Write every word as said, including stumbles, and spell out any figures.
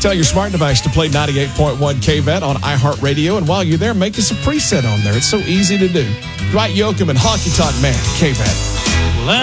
Tell your smart device to play ninety-eight point one K V E T on iHeartRadio. And while you're there, make us a preset on there. It's so easy to do. Dwight Yoakam and Honky Tonk Man, K V E T.